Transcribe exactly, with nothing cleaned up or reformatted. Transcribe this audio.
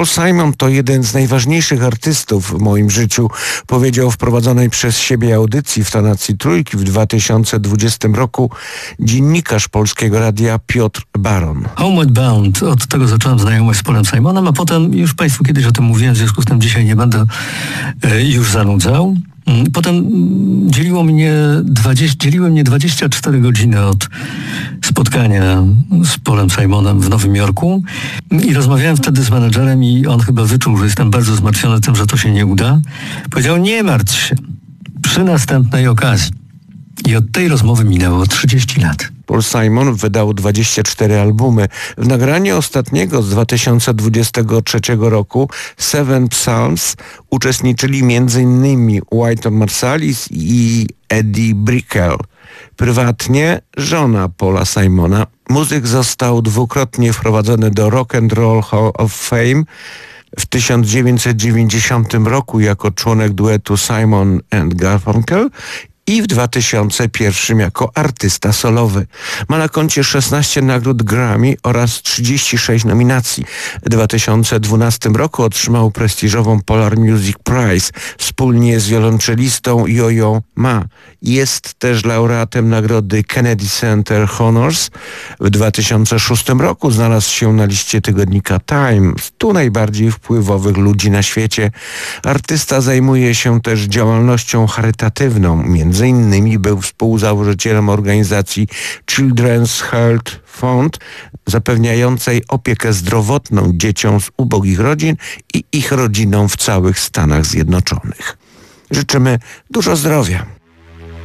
Paul Simon to jeden z najważniejszych artystów w moim życiu, powiedział w prowadzonej przez siebie audycji w tonacji trójki w dwa tysiące dwudziestym roku dziennikarz Polskiego Radia Piotr Baron. Homeward Bound, od tego zacząłem znajomość z Paulem Simonem, a potem już Państwu kiedyś o tym mówiłem, w związku z tym dzisiaj nie będę e, już zanudzał. Potem dzieliło mnie dwadzieścia, dzieliły mnie dwadzieścia cztery godziny od spotkania z Paulem Simonem w Nowym Jorku i rozmawiałem wtedy z menedżerem i on chyba wyczuł, że jestem bardzo zmartwiony tym, że to się nie uda. Powiedział: nie martw się, przy następnej okazji. I od tej rozmowy minęło trzydzieści lat. Paul Simon wydał dwadzieścia cztery albumy. W nagraniu ostatniego z dwa tysiące dwudziestego trzeciego roku Seven Psalms uczestniczyli m.in. Wynton Marsalis i Eddie Brickell. Prywatnie żona Paula Simona. Muzyk został dwukrotnie wprowadzony do Rock and Roll Hall of Fame. W tysiąc dziewięćset dziewięćdziesiątym roku jako członek duetu Simon and Garfunkel i w dwa tysiące pierwszym jako artysta solowy. Ma na koncie szesnaście nagród Grammy oraz trzydzieści sześć nominacji. W dwa tysiące dwunastym roku otrzymał prestiżową Polar Music Prize wspólnie z wiolonczelistą Yo-Yo Ma. Jest też laureatem nagrody Kennedy Center Honors. W dwa tysiące szóstym roku znalazł się na liście tygodnika Time stu najbardziej wpływowych ludzi na świecie. Artysta zajmuje się też działalnością charytatywną. Między innymi był współzałożycielem organizacji Children's Health Fund, zapewniającej opiekę zdrowotną dzieciom z ubogich rodzin i ich rodzinom w całych Stanach Zjednoczonych. Życzymy dużo zdrowia.